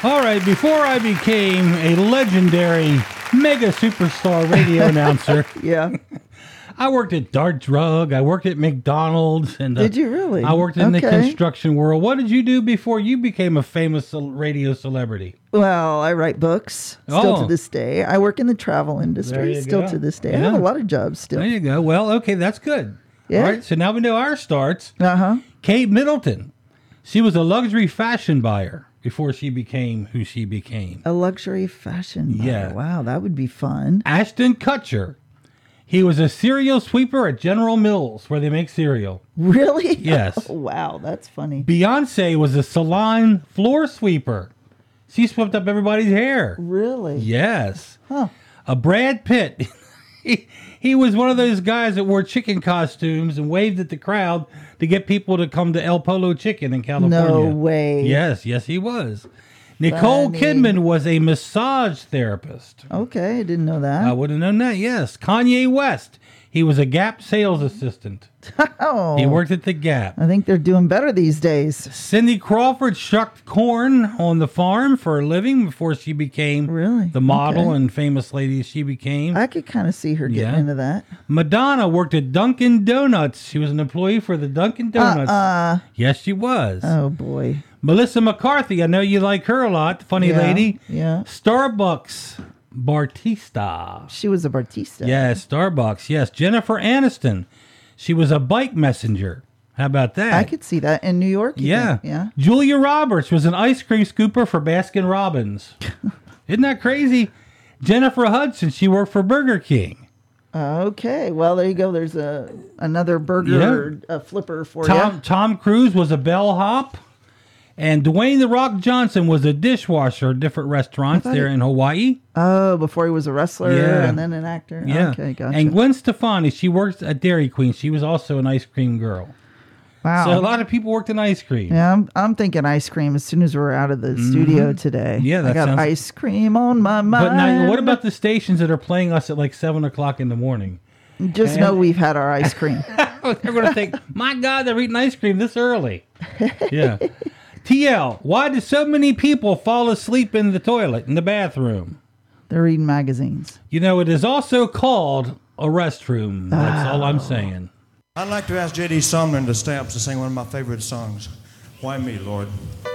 All right, before I became a legendary mega superstar radio announcer, Yeah. I worked at Dart Drug. I worked at McDonald's. And Did you really? I worked in the Okay. construction world. What did you do before you became a famous radio celebrity? Well, I write books still Oh. to this day. I work in the travel There industry you still go. to this day. Yeah. I have a lot of jobs still. There you go. Well, okay, that's good. Yeah. All right, so now we know our starts. Uh-huh. Kate Middleton. She was a luxury fashion buyer before she became who she became. A luxury fashion buyer. Yeah. Wow, that would be fun. Ashton Kutcher. He was a cereal sweeper at General Mills, where they make cereal. Really? Yes. Oh, wow, that's funny. Beyonce was a salon floor sweeper. She swept up everybody's hair. Really? Yes. Huh. A Brad Pitt. He was one of those guys that wore chicken costumes and waved at the crowd to get people to come to El Polo Chicken in California. No way. Yes, yes, he was. Nicole Funny. Kidman was a massage therapist. Okay, I didn't know I that. would have known that, yes. Kanye West. He was a Gap sales assistant. Oh, He worked at the Gap. I think they're doing better these days. Cindy Crawford shucked corn on the farm for a living before she became Really? the model Okay. and famous lady she became. I could kind of see her getting Yeah. into that. Madonna worked at Dunkin' Donuts. She was an employee for the Dunkin' Donuts. Yes, she was. Oh, boy. Melissa McCarthy, I know you like her a lot, the funny Yeah, lady. yeah. Starbucks Bartista. She was a Bartista. Yes, Starbucks. Yes, Jennifer Aniston. She was a bike messenger. How about that? I could see that in New York. you Yeah. think? Yeah. Julia Roberts was an ice cream scooper for Baskin Robbins. Isn't that crazy? Jennifer Hudson, she worked for Burger King. Okay. Well, there you go. There's another burger flipper for you. Tom Cruise was a bellhop. And Dwayne The Rock Johnson was a dishwasher at different restaurants there in Hawaii. Oh, before he was a wrestler Yeah. and then an actor. Yeah. Okay, gotcha. And Gwen Stefani, she worked at Dairy Queen. She was also an ice cream girl. wow. So a lot of people worked in ice cream. Yeah, I'm thinking ice cream as soon as we're out of the studio today. Yeah, that I got sounds- ice cream on my mind. But now, what about the stations that are playing us at like 7 o'clock in the morning? Just know we've had our ice cream. They're going to think, my God, they're eating ice cream this early. Yeah. TL, why do so many people fall asleep in the toilet, in the bathroom? They're reading magazines. You know, it is also called a restroom. That's all I'm saying. I'd like to ask J.D. Sumner to stay up to sing one of my favorite songs, Why Me, Lord?